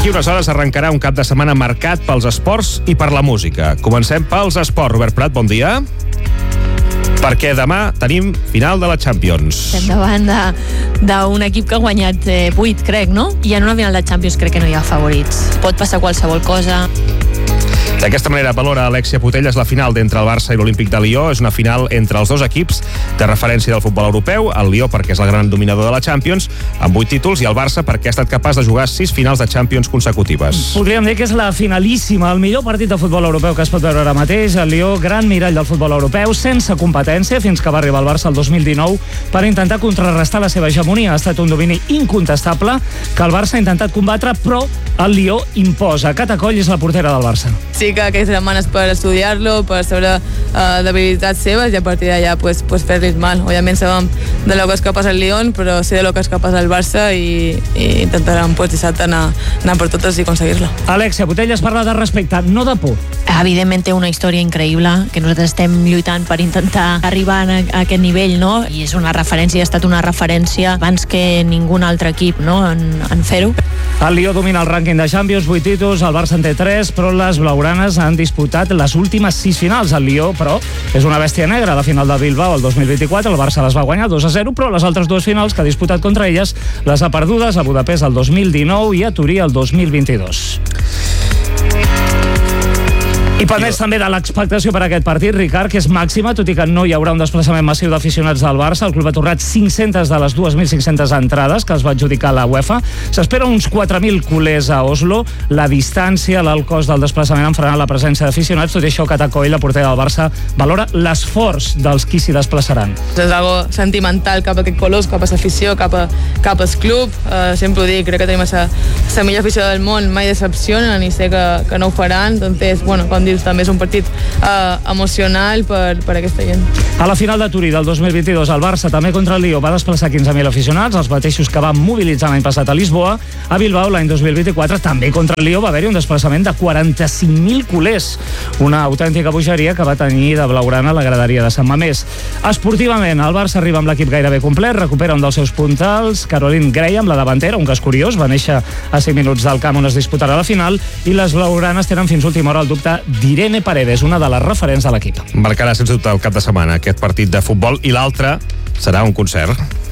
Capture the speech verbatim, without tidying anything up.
D'aquí unes hores arrencarà un cap de setmana marcat pels esports i per la música. Comencem pels esports. Robert Prat, bon dia. Perquè demà tenim final de la Champions. Estem davant d'un equip que ha guanyat eh, vuit, crec, no? I en una final de Champions crec que no hi ha favorits. Pot passar qualsevol cosa. D'aquesta manera valora Alexia Putellas la final d'entre el Barça i l'Olímpic de Lió. És una final entre els dos equips de referència del futbol europeu. El Lió perquè és el gran dominador de la Champions, amb vuit títols, i el Barça perquè ha estat capaç de jugar sis finals de Champions consecutives. Podríem dir que és la finalíssima, el millor partit de futbol europeu que es pot veure ara mateix. El Lió, gran mirall del futbol europeu, sense competència, fins que va arribar al Barça el dos mil dinou per intentar contrarrestar la seva hegemonia. Ha estat un domini incontestable que el Barça ha intentat combatre, però el Lió imposa. Cata Coll és la portera del Barça. Sí que aquestes setmanes per estudiar-lo, per saber uh, debilitats seves i a partir d'allà pues, pues fer-li mal. Òbviament sabem de lo que és capaç el Lyon, però sé de lo que és capaç el Barça i, i intentarem pues, dissabte anar, anar per totes i aconseguir-la. Alexia Putellas parla de respecte, no de por. Evidentment té una història increïble, que nosaltres estem lluitant per intentar arribar a, a aquest nivell, no? I és una referència, ha estat una referència abans que ningú altre equip, no?, en, en fer-ho. El Lió domina el rànquing de Champions, vuit títols, el Barça en té tres, però les blaugranes han disputat les últimes sis finals. El Lió, però, és una bèstia negra. La final de Bilbao el dos mil vint-i-quatre, el Barça les va guanyar dos a zero, però les altres dues finals que ha disputat contra elles les ha perdudes a Budapest el dos mil dinou i a Turí el dos mil vint-i-dos. I pendents també de l'expectació per a aquest partit, Ricard, que és màxima, tot i que no hi haurà un desplaçament massiu d'aficionats del Barça. El club ha tornat cinc-centes de les dos mil cinc-centes entrades que es va adjudicar a la UEFA. S'espera uns quatre mil culers a Oslo. La distància, l'alt cost del desplaçament han frenat la presència d'aficionats. Tot i això, Cata Coll, la portera del Barça, valora l'esforç dels qui s'hi desplaçaran. És algo sentimental cap a aquest colors, cap a l'afició, cap, a, cap al club. Uh, sempre ho dic, crec que tenim la millor afició del món, mai decepcionen i sé que, que no ho faran. Entonces, bueno, com dius, també és un partit uh, emocional per, per aquesta gent. A la final de Turí del dos mil vint-i-dos, el Barça també contra el Lió va desplaçar quinze mil aficionats, els mateixos que van mobilitzar l'any passat a Lisboa. A Bilbao, l'any dos mil vint-i-quatre, també contra el Lió va haver-hi un desplaçament de quaranta-cinc mil culers. Una autèntica bogeria que va tenir de blaugrana la graderia de Sant Mamés. Esportivament, el Barça arriba amb l'equip gairebé complet, recupera un dels seus puntals, Caroline Graham, la davantera, un cas curiós, va néixer a cinc minuts del camp on es disputarà la final, i les blaugranes tenen fins última hora el dubte d'Irene Paredes, una de les referents de l'equip. Marcarà sens dubte el cap de setmana aquest partit de futbol i l'altre serà un concert.